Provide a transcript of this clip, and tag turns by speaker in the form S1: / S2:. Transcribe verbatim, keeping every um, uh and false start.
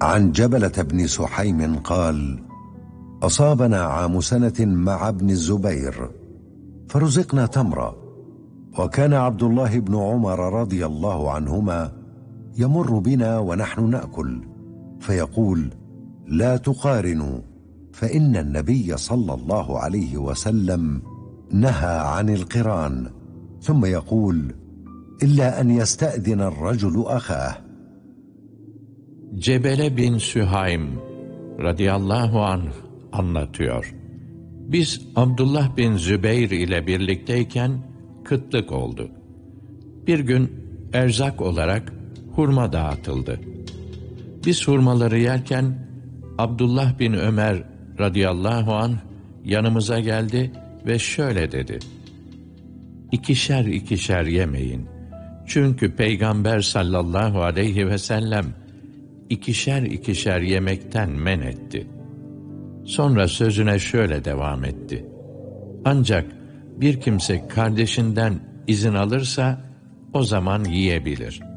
S1: عن جبلة بن سحيم قال: أصابنا عام سنة مع ابن الزبير فرزقنا تمرا، وكان عبد الله بن عمر رضي الله عنهما يمر بنا ونحن نأكل فيقول: لا تقارنوا، فإن النبي صلى الله عليه وسلم نهى عن القران، ثم يقول: إلا أن يستأذن الرجل أخاه.
S2: Cebele bin Sühaym radıyallahu anh anlatıyor. Biz Abdullah bin Zübeyr ile birlikteyken kıtlık oldu. Bir gün erzak olarak hurma dağıtıldı. Biz hurmaları yerken Abdullah bin Ömer radıyallahu anh yanımıza geldi ve şöyle dedi: İkişer ikişer yemeyin. Çünkü Peygamber sallallahu aleyhi ve sellem ikişer ikişer yemekten men etti. Sonra sözüne şöyle devam etti: Ancak bir kimse kardeşinden izin alırsa o zaman yiyebilir.